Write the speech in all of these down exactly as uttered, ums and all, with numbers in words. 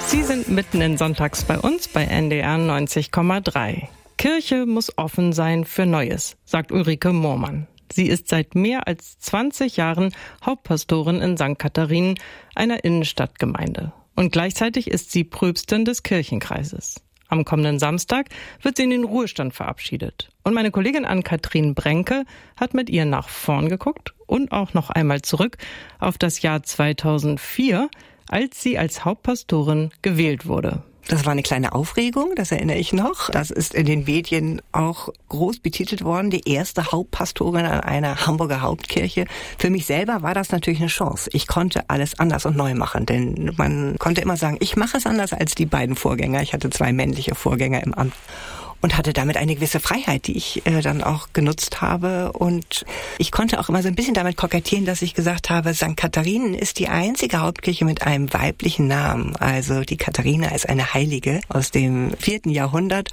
Sie sind mitten in Sonntags bei uns bei N D R neunzig Komma drei. Kirche muss offen sein für Neues, sagt Ulrike Moormann. Sie ist seit mehr als zwanzig Jahren Hauptpastorin in Sankt Katharinen, einer Innenstadtgemeinde. Und gleichzeitig ist sie Pröpstin des Kirchenkreises. Am kommenden Samstag wird sie in den Ruhestand verabschiedet. Und meine Kollegin Ann-Kathrin Brenke hat mit ihr nach vorn geguckt und auch noch einmal zurück auf das Jahr zweitausendvier, als sie als Hauptpastorin gewählt wurde. Das war eine kleine Aufregung, das erinnere ich noch. Das ist in den Medien auch groß betitelt worden, die erste Hauptpastorin an einer Hamburger Hauptkirche. Für mich selber war das natürlich eine Chance. Ich konnte alles anders und neu machen, denn man konnte immer sagen, ich mache es anders als die beiden Vorgänger. Ich hatte zwei männliche Vorgänger im Amt. Und hatte damit eine gewisse Freiheit, die ich äh, dann auch genutzt habe. Und ich konnte auch immer so ein bisschen damit kokettieren, dass ich gesagt habe, Sankt Katharinen ist die einzige Hauptkirche mit einem weiblichen Namen. Also die Katharina ist eine Heilige aus dem vierten Jahrhundert.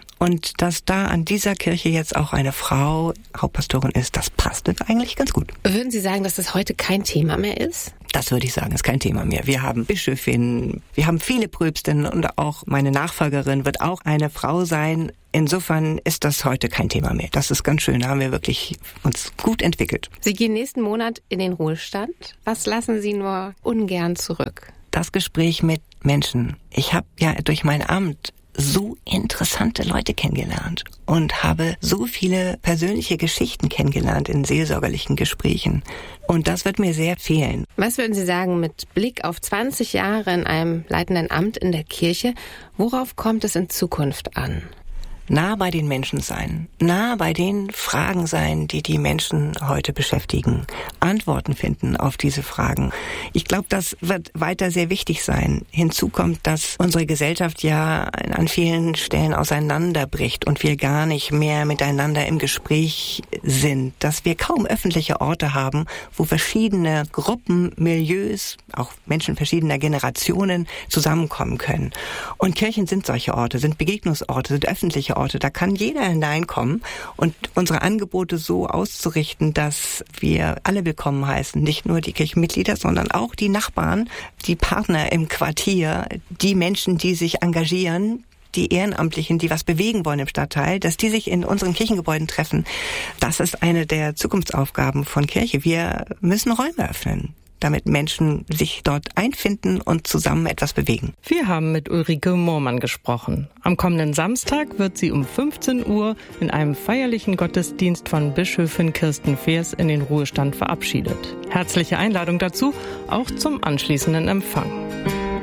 Und dass da an dieser Kirche jetzt auch eine Frau Hauptpastorin ist, das passte eigentlich ganz gut. Würden Sie sagen, dass das heute kein Thema mehr ist? Das würde ich sagen, ist kein Thema mehr. Wir haben Bischöfinnen, wir haben viele Pröpstinnen und auch meine Nachfolgerin wird auch eine Frau sein. Insofern ist das heute kein Thema mehr. Das ist ganz schön, da haben wir wirklich uns gut entwickelt. Sie gehen nächsten Monat in den Ruhestand. Was lassen Sie nur ungern zurück? Das Gespräch mit Menschen. Ich habe ja durch mein Amt so interessante Leute kennengelernt und habe so viele persönliche Geschichten kennengelernt in seelsorgerlichen Gesprächen. Und das wird mir sehr fehlen. Was würden Sie sagen mit Blick auf zwanzig Jahre in einem leitenden Amt in der Kirche? Worauf kommt es in Zukunft an? Nah bei den Menschen sein, nah bei den Fragen sein, die die Menschen heute beschäftigen, Antworten finden auf diese Fragen. Ich glaube, das wird weiter sehr wichtig sein. Hinzu kommt, dass unsere Gesellschaft ja an vielen Stellen auseinanderbricht und wir gar nicht mehr miteinander im Gespräch sind, dass wir kaum öffentliche Orte haben, wo verschiedene Gruppen, Milieus, auch Menschen verschiedener Generationen zusammenkommen können. Und Kirchen sind solche Orte, sind Begegnungsorte, sind öffentliche Orte. Da kann jeder hineinkommen und unsere Angebote so auszurichten, dass wir alle willkommen heißen. Nicht nur die Kirchenmitglieder, sondern auch die Nachbarn, die Partner im Quartier, die Menschen, die sich engagieren, die Ehrenamtlichen, die was bewegen wollen im Stadtteil, dass die sich in unseren Kirchengebäuden treffen. Das ist eine der Zukunftsaufgaben von Kirche. Wir müssen Räume öffnen, damit Menschen sich dort einfinden und zusammen etwas bewegen. Wir haben mit Ulrike Moormann gesprochen. Am kommenden Samstag wird sie um fünfzehn Uhr in einem feierlichen Gottesdienst von Bischöfin Kirsten Feers in den Ruhestand verabschiedet. Herzliche Einladung dazu, auch zum anschließenden Empfang.